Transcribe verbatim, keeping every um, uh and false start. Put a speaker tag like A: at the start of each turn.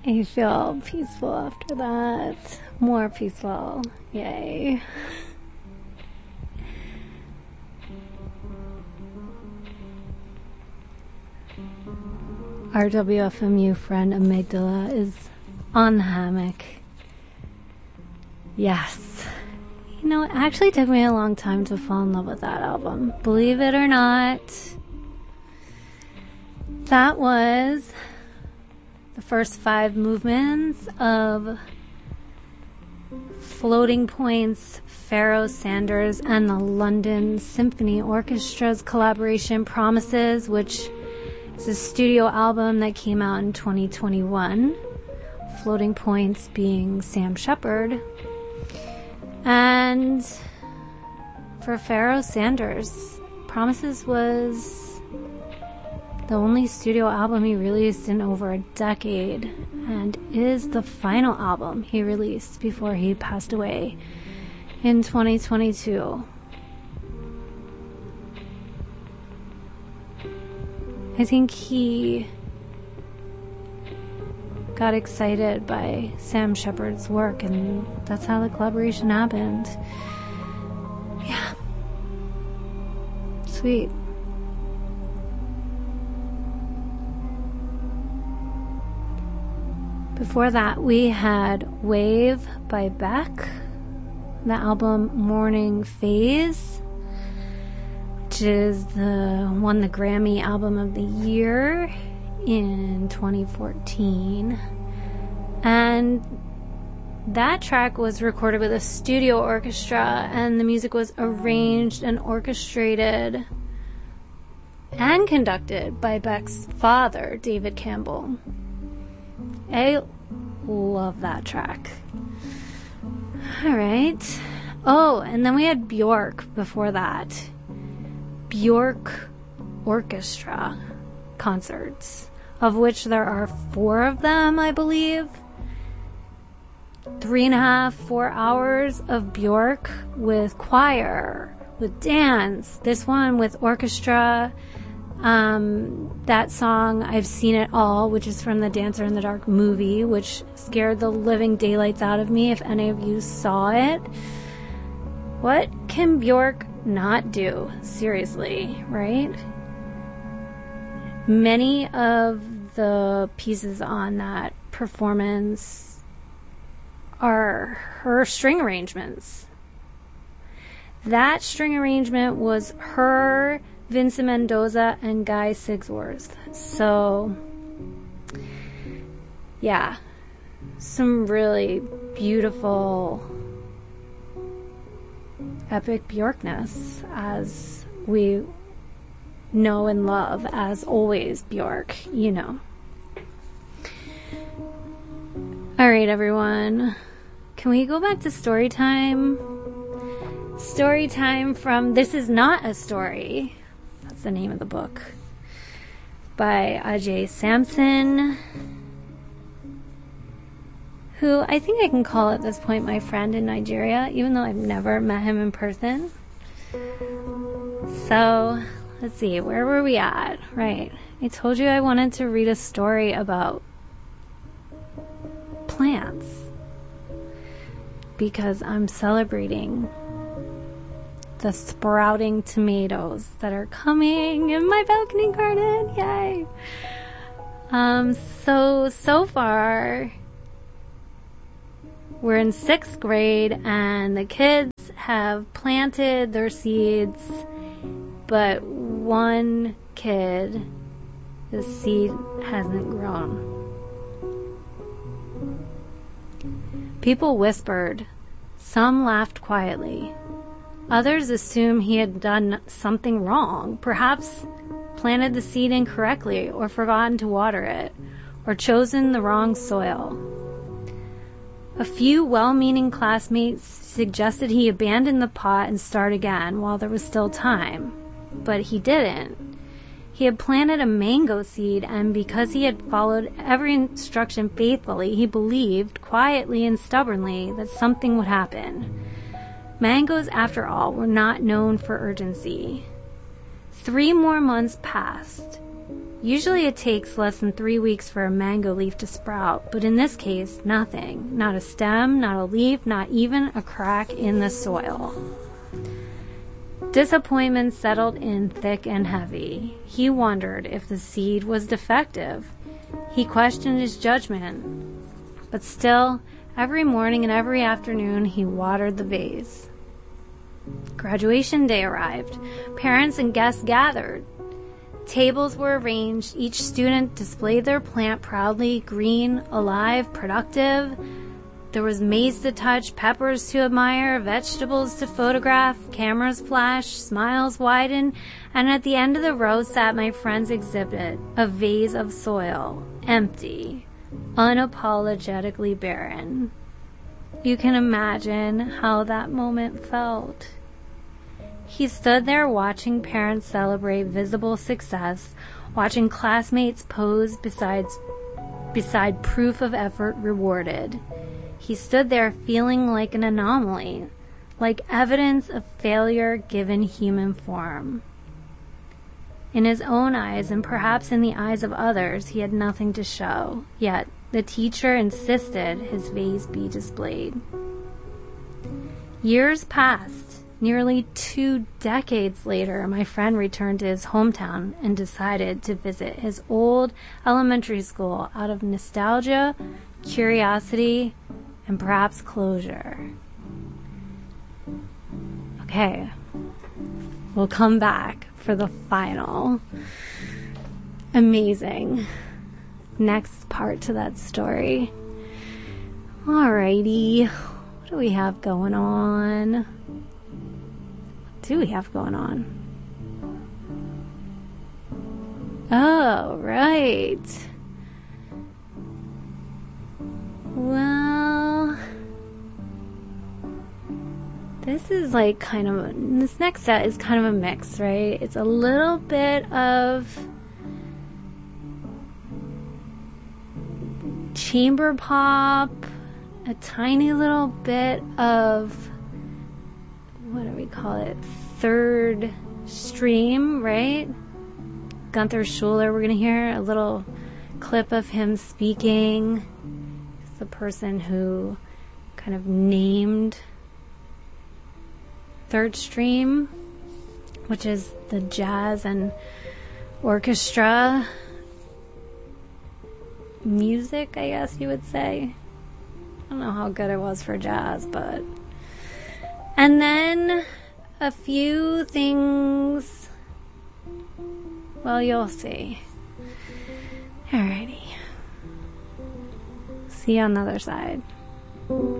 A: I feel peaceful after that. More peaceful. Yay. R W F M U friend Amygdala is on the hammock. Yes. You know, it actually took me a long time to fall in love with that album. Believe it or not. That was the first five movements of Floating Points, Pharoah Sanders, and the London Symphony Orchestra's collaboration Promises, which is a studio album that came out in twenty twenty-one. Floating Points being Sam Shepard. And for Pharoah Sanders, Promises was the only studio album he released in over a decade, and is the final album he released before he passed away in twenty twenty-two. I think he got excited by Sam Shepard's work, and that's how the collaboration happened. Yeah. Sweet. Before that, we had Wave by Beck, the album Morning Phase, which is the won the Grammy Album of the Year in twenty fourteen. And that track was recorded with a studio orchestra, and the music was arranged and orchestrated and conducted by Beck's father, David Campbell. I love that track. Alright. Oh, and then we had Bjork before that. Bjork Orchestra concerts, of which there are four of them, I believe. Three and a half, four hours of Bjork with choir, with dance. This one with orchestra. Um, that song, I've Seen It All, which is from the Dancer in the Dark movie, which scared the living daylights out of me if any of you saw it. What can Bjork not do? Seriously, right? Many of the pieces on that performance are her string arrangements. That string arrangement was her, Vincent Mendoza, and Guy Sigsworth. So, yeah, some really beautiful, epic Bjorkness, as we know and love, as always, Bjork, you know. Alright, everyone. Can we go back to story time? Story time from This Is Not a Story. That's the name of the book. By Ajay Samson, who I think I can call at this point my friend in Nigeria, even though I've never met him in person. So, let's see, where were we at? Right. I told you I wanted to read a story about plants, because I'm celebrating the sprouting tomatoes that are coming in my balcony garden. Yay! Um, so, so far, we're in sixth grade, and the kids have planted their seeds, but one kid, the seed hasn't grown. People whispered. Some laughed quietly. Others assumed he had done something wrong, perhaps planted the seed incorrectly, or forgotten to water it, or chosen the wrong soil. A few well-meaning classmates suggested he abandon the pot and start again while there was still time, but he didn't. He had planted a mango seed, and because he had followed every instruction faithfully, he believed, quietly and stubbornly, that something would happen. Mangoes, after all, were not known for urgency. Three more months passed. Usually it takes less than three weeks for a mango leaf to sprout, but in this case, nothing. Not a stem, not a leaf, not even a crack in the soil. Disappointment settled in thick and heavy. He wondered if the seed was defective. He questioned his judgment. But still, every morning and every afternoon, he watered the vase. Graduation day arrived. Parents and guests gathered. Tables were arranged. Each student displayed their plant proudly, green, alive, productive. There was maize to touch, peppers to admire, vegetables to photograph, cameras flashed, smiles widened, and at the end of the row sat my friend's exhibit, a vase of soil, empty, unapologetically barren. You can imagine how that moment felt. He stood there watching parents celebrate visible success, watching classmates pose besides, beside proof of effort rewarded. He stood there feeling like an anomaly, like evidence of failure given human form. In his own eyes, and perhaps in the eyes of others, he had nothing to show, yet the teacher insisted his vase be displayed. Years passed. Nearly two decades later, my friend returned to his hometown and decided to visit his old elementary school out of nostalgia, curiosity, and perhaps closure. Okay, we'll come back for the final amazing next part to that story. Alrighty, what do we have going on? What do we have going on? Oh, right. Well, this is like kind of, a, this next set is kind of a mix, right? It's a little bit of chamber pop, a tiny little bit of, what do we call it? Third stream, right? Gunther Schuller, we're going to hear a little clip of him speaking. He's the person who kind of named Third Stream, which is the jazz and orchestra music, I guess you would say. I don't know how good it was for jazz, but... And then a few things... Well, you'll see. Alrighty. See you on the other side.